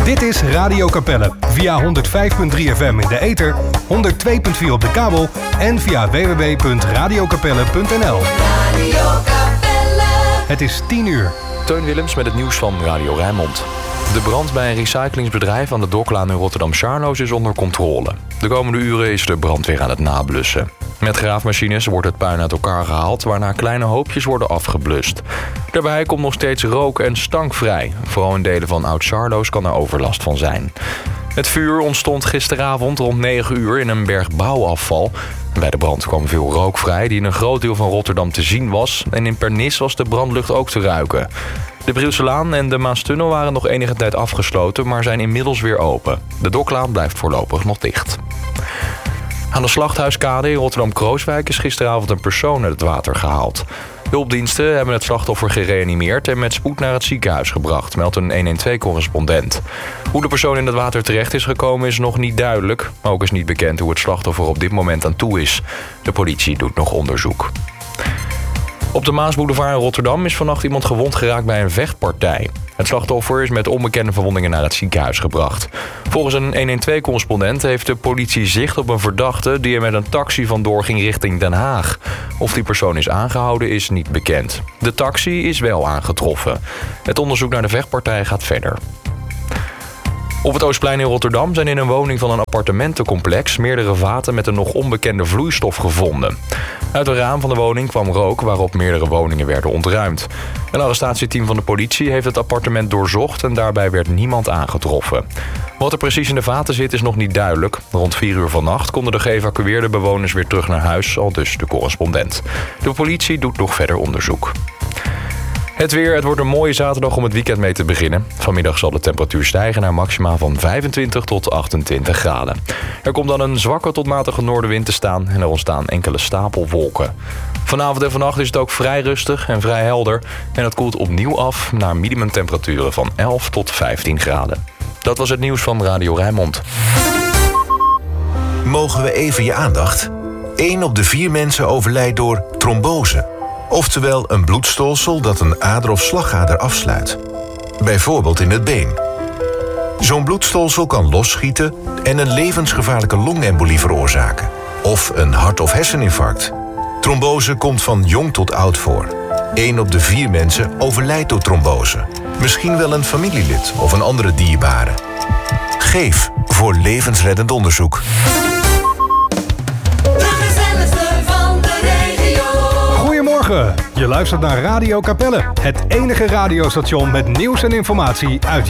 Dit is Radio Capelle via 105.3 FM in de ether, 102.4 op de kabel en via www.radiocapelle.nl. Radio Capelle. Het is 10 uur. Teun Willems met het nieuws van Radio Rijnmond. De brand bij een recyclingsbedrijf aan de Doklaan in Rotterdam-Charloes is onder controle. De komende uren is de brandweer aan het nablussen. Met graafmachines wordt het puin uit elkaar gehaald, waarna kleine hoopjes worden afgeblust. Daarbij komt nog steeds rook en stank vrij. Vooral in delen van Oud-Charloes kan er overlast van zijn. Het vuur ontstond gisteravond rond 9 uur in een berg bouwafval. Bij de brand kwam veel rook vrij die in een groot deel van Rotterdam te zien was. En in Pernis was de brandlucht ook te ruiken. De Brielselaan en de Maastunnel waren nog enige tijd afgesloten, maar zijn inmiddels weer open. De Doklaan blijft voorlopig nog dicht. Aan de Slachthuiskade in Rotterdam-Krooswijk is gisteravond een persoon uit het water gehaald. Hulpdiensten hebben het slachtoffer gereanimeerd en met spoed naar het ziekenhuis gebracht, meldt een 112-correspondent. Hoe de persoon in het water terecht is gekomen is nog niet duidelijk. Ook is niet bekend hoe het slachtoffer op dit moment aan toe is. De politie doet nog onderzoek. Op de Maasboulevard in Rotterdam is vannacht iemand gewond geraakt bij een vechtpartij. Het slachtoffer is met onbekende verwondingen naar het ziekenhuis gebracht. Volgens een 112-correspondent heeft de politie zicht op een verdachte die er met een taxi vandoor ging richting Den Haag. Of die persoon is aangehouden is niet bekend. De taxi is wel aangetroffen. Het onderzoek naar de vechtpartij gaat verder. Op het Oostplein in Rotterdam zijn in een woning van een appartementencomplex meerdere vaten met een nog onbekende vloeistof gevonden. Uit een raam van de woning kwam rook waarop meerdere woningen werden ontruimd. Een arrestatieteam van de politie heeft het appartement doorzocht en daarbij werd niemand aangetroffen. Wat er precies in de vaten zit is nog niet duidelijk. Rond 4 uur vannacht konden de geëvacueerde bewoners weer terug naar huis, aldus de correspondent. De politie doet nog verder onderzoek. Het weer, het wordt een mooie zaterdag om het weekend mee te beginnen. Vanmiddag zal de temperatuur stijgen naar maxima van 25 tot 28 graden. Er komt dan een zwakke tot matige noordenwind te staan en er ontstaan enkele stapelwolken. Vanavond en vannacht is het ook vrij rustig en vrij helder. En het koelt opnieuw af naar minimumtemperaturen van 11 tot 15 graden. Dat was het nieuws van Radio Rijnmond. Mogen we even je aandacht? 1 op de 4 mensen overlijdt door trombose. Oftewel een bloedstolsel dat een ader of slagader afsluit. Bijvoorbeeld in het been. Zo'n bloedstolsel kan losschieten en een levensgevaarlijke longembolie veroorzaken. Of een hart- of herseninfarct. Trombose komt van jong tot oud voor. 1 op de 4 mensen overlijdt door trombose. Misschien wel een familielid of een andere dierbare. Geef voor levensreddend onderzoek. Goedemorgen, je luistert naar Radio Capelle. Het enige radiostation met nieuws en informatie uit